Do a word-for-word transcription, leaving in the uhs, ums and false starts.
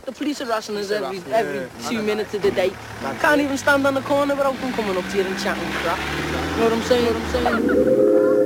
got the police harassing us every every two minutes of the day. Can't even stand on the corner without them coming up to you and chatting crap. You know what I'm saying? What I'm saying?